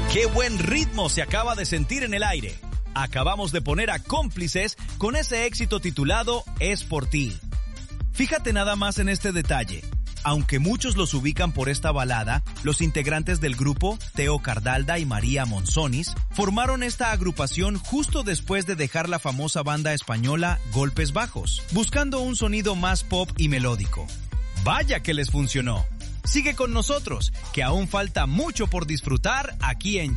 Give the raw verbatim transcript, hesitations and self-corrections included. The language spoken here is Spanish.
¡Qué buen ritmo se acaba de sentir en el aire! Acabamos de poner a Cómplices con ese éxito titulado Es por ti. Fíjate nada más en este detalle. Aunque muchos los ubican por esta balada, los integrantes del grupo, Teo Cardalda y María Monzonis, formaron esta agrupación justo después de dejar la famosa banda española Golpes Bajos, buscando un sonido más pop y melódico. ¡Vaya que les funcionó! Sigue con nosotros, que aún falta mucho por disfrutar aquí en